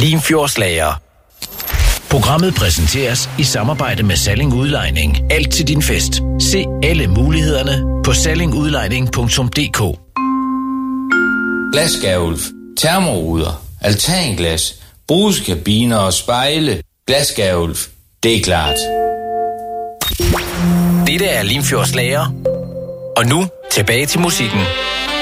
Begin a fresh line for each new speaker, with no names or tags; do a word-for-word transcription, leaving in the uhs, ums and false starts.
Limfjordslager. Programmet præsenteres i samarbejde med Salling Udlejning. Alt til din fest. Se alle mulighederne på salling udlejning punktum d k.
Glasgavl, termoruder, altanglas, brugskabiner og spejle. Glasgavl, det er klart.
Dette er Limfjordslager. Og nu tilbage til musikken.